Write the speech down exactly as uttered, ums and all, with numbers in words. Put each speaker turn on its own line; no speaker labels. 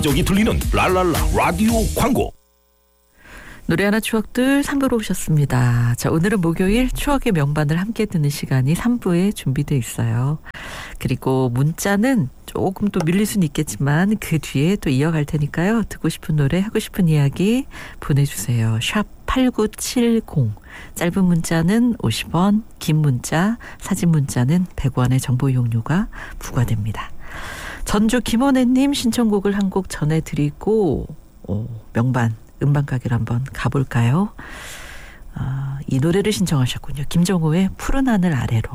저기 들리는 랄랄라 라디오 광고.
노래 하나 추억들 삼 부로 오셨습니다. 자, 오늘은 목요일 추억의 명반을 함께 듣는 시간이 삼 부에 준비되어 있어요. 그리고 문자는 조금 또 밀릴 수는 있겠지만 그 뒤에 또 이어갈 테니까요. 듣고 싶은 노래, 하고 싶은 이야기 보내주세요. 샵 팔구칠공. 짧은 문자는 오십 원, 긴 문자, 사진 문자는 백 원의 정보 이용료가 부과됩니다. 전주 김원혜님 신청곡을 한 곡 전해드리고 오, 명반 음반가게를 한번 가볼까요? 아, 이 노래를 신청하셨군요. 김정호의 푸른 하늘 아래로.